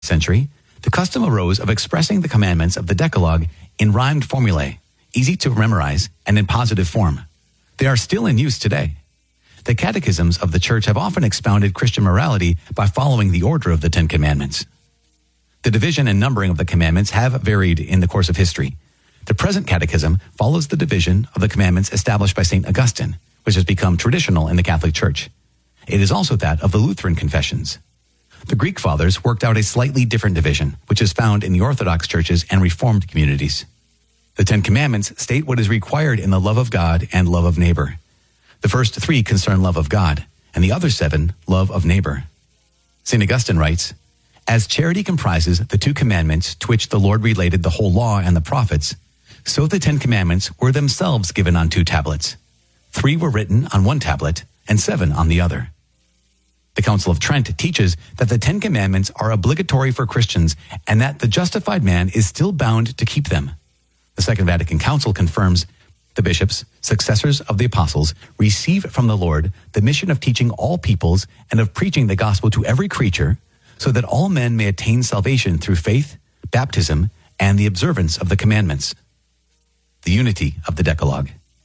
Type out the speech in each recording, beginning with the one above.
century, the custom arose of expressing the commandments of the Decalogue in rhymed formulae, easy to memorize and in positive form. They are still in use today. The catechisms of the Church have often expounded Christian morality by following the order of the Ten Commandments. The division and numbering of the commandments have varied in the course of history. The present catechism follows the division of the commandments established by St. Augustine, which has become traditional in the Catholic Church. It is also that of the Lutheran confessions. The Greek fathers worked out a slightly different division, which is found in the Orthodox churches and Reformed communities. The Ten Commandments state what is required in the love of God and love of neighbor. The first three concern love of God, and the other seven, love of neighbor. St. Augustine writes, "As charity comprises the two commandments to which the Lord related the whole law and the prophets, so the Ten Commandments were themselves given on 2 tablets. 3 were written on 1 tablet, and 7 on the other." The Council of Trent teaches that the Ten Commandments are obligatory for Christians and that the justified man is still bound to keep them. The Second Vatican Council confirms the bishops, successors of the apostles, receive from the Lord the mission of teaching all peoples and of preaching the gospel to every creature, so that all men may attain salvation through faith, baptism, and the observance of the commandments. The unity of the Decalogue.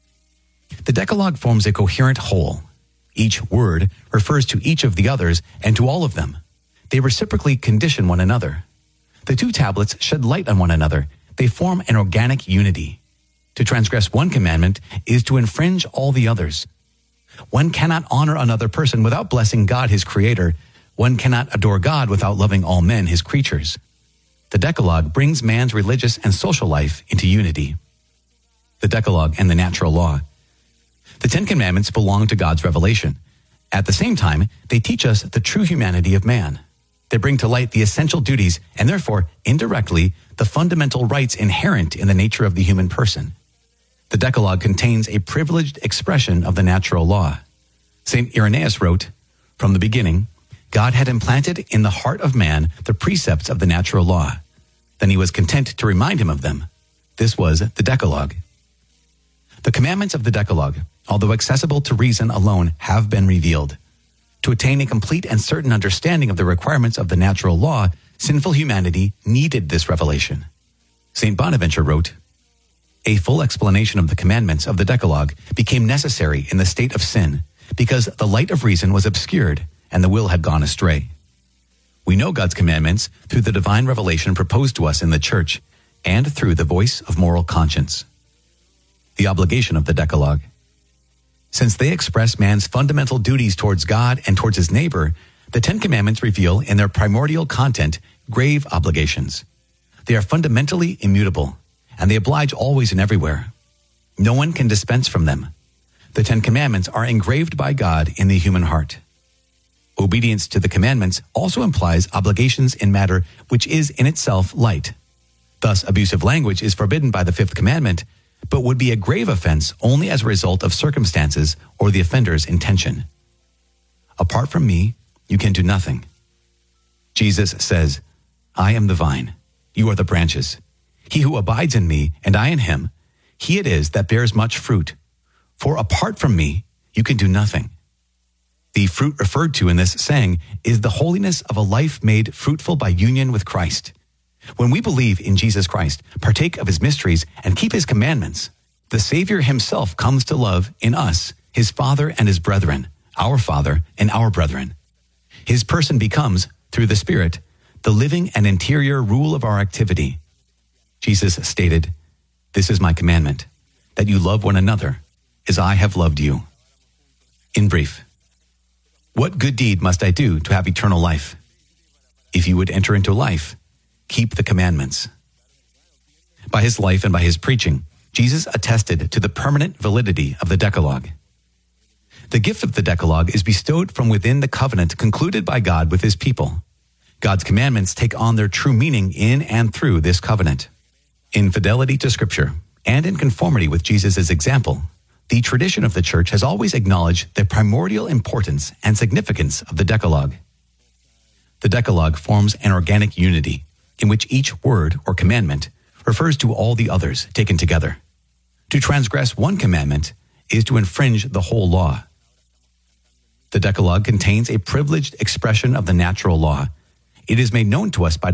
The Decalogue forms a coherent whole. Each word refers to each of the others and to all of them. They reciprocally condition one another. The 2 tablets shed light on one another. They form an organic unity. To transgress one commandment is to infringe all the others. One cannot honor another person without blessing God, his creator. One cannot adore God without loving all men, his creatures. The Decalogue brings man's religious and social life into unity. The Decalogue and the natural law. The Ten Commandments belong to God's revelation. At the same time, they teach us the true humanity of man. They bring to light the essential duties and therefore, indirectly, the fundamental rights inherent in the nature of the human person. The Decalogue contains a privileged expression of the natural law. St. Irenaeus wrote, "From the beginning, God had implanted in the heart of man the precepts of the natural law. Then he was content to remind him of them. This was the Decalogue." The commandments of the Decalogue, although accessible to reason alone, have been revealed. To attain a complete and certain understanding of the requirements of the natural law, sinful humanity needed this revelation. St. Bonaventure wrote, "A full explanation of the commandments of the Decalogue became necessary in the state of sin, because the light of reason was obscured and the will had gone astray. We know God's commandments through the divine revelation proposed to us in the Church and through the voice of moral conscience." The obligation of the Decalogue. Since they express man's fundamental duties towards God and towards his neighbor, the Ten Commandments reveal in their primordial content grave obligations. They are fundamentally immutable, and they oblige always and everywhere. No one can dispense from them. The Ten Commandments are engraved by God in the human heart. Obedience to the commandments also implies obligations in matter which is in itself light. Thus, abusive language is forbidden by the 5th commandment, but would be a grave offense only as a result of circumstances or the offender's intention. Apart from me, you can do nothing. Jesus says, "I am the vine, you are the branches. He who abides in me and I in him, he it is that bears much fruit. For apart from me, you can do nothing." The fruit referred to in this saying is the holiness of a life made fruitful by union with Christ. When we believe in Jesus Christ, partake of his mysteries, and keep his commandments, the Savior himself comes to love in us, his Father and his brethren, our Father and our brethren. His person becomes, through the Spirit, the living and interior rule of our activity. Jesus stated, "This is my commandment, that you love one another, as I have loved you." In brief, what good deed must I do to have eternal life? If you would enter into life, keep the commandments. By his life and by his preaching, Jesus attested to the permanent validity of the Decalogue. The gift of the Decalogue is bestowed from within the covenant concluded by God with his people. God's commandments take on their true meaning in and through this covenant. In fidelity to Scripture and in conformity with Jesus' example, the tradition of the Church has always acknowledged the primordial importance and significance of the Decalogue. The Decalogue forms an organic unity in which each word or commandment refers to all the others taken together. To transgress one commandment is to infringe the whole law. The Decalogue contains a privileged expression of the natural law. It is made known to us by